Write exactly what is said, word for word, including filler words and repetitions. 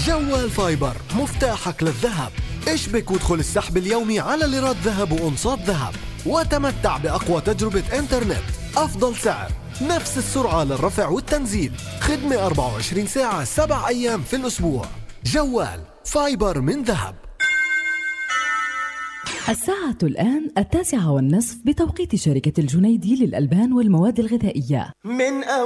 جوال فايبر، مفتاحك للذهب. اشبك وادخل السحب اليومي على ليرات ذهب وأنصات ذهب، وتمتع بأقوى تجربة إنترنت، أفضل سعر، نفس السرعة للرفع والتنزيل، خدمة أربعة وعشرين ساعة سبع أيام في الأسبوع. جوال فايبر من ذهب. الساعة الآن التاسعة والنصف بتوقيت شركة الجنيدي للألبان والمواد الغذائية. من